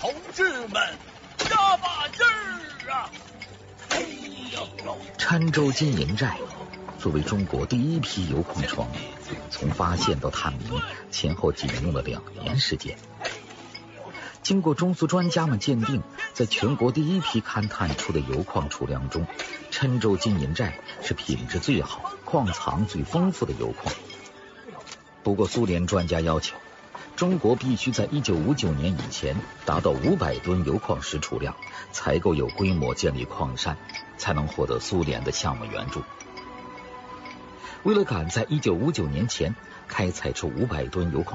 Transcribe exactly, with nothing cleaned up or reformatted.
同志们，加把劲儿啊！哎呦呦！ 郴州金银寨作为中国第一批铀矿床，从发现到探明前后仅用了两年时间。经过中苏专家们鉴定，在全国第一批勘探出的铀矿储量中，郴州金银寨是品质最好、矿藏最丰富的铀矿。不过苏联专家要求，中国必须在一九五九年以前达到五百吨铀矿石储量，才够有规模建立矿山，才能获得苏联的项目援助。为了赶在一九五九年前开采出五百吨铀矿